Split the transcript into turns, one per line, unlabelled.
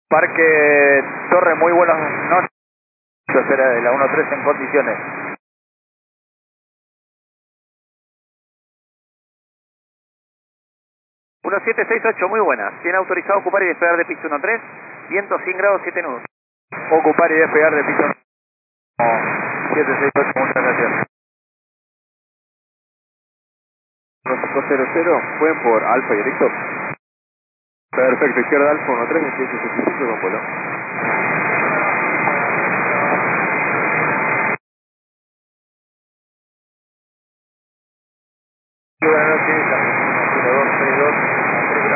Parque Torre, muy buenas noches. Será de la 1-3 en condiciones. Uno 768, muy buenas. Tiene autorizado ocupar y despegar de piso 1-3, viento 100 grados 7 nudos. Ocupar y despegar de piso 768, muchas gracias.
500, pueden por Alfa directo. Perfecto, izquierda Alfa 13, 2865 con vuelo.